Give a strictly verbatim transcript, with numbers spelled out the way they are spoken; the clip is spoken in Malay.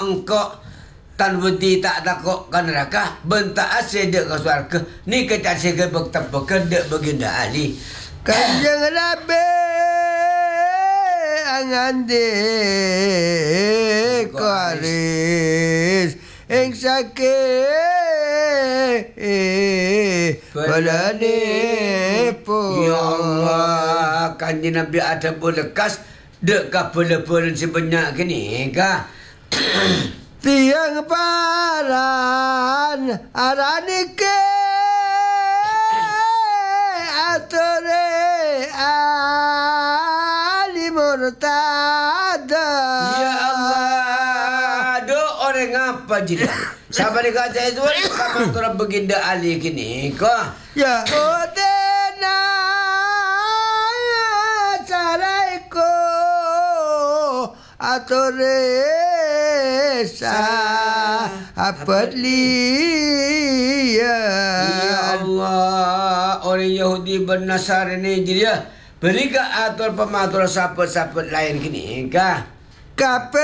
engkau tan budi tak takut kan neraka bentak asyik dek ke suarga ni kita asyik bertemu kedek baginda Ali Kanjeng Nabi angande karis ing sakit balane pun ya Allah kanjeng Nabi ada bekas dek ka bela-bela sebanyak kini ka tiang paran aranike atore ali murtada ya Allah do orang apa jadi siapa dikata itu kapan turun baginda Ali kini ka ya odena caraiko atore sa apa liya ya Allah orang Yahudi bernasarani jadi ya beri ka atur pematur sapet-sapet lain kini ka kape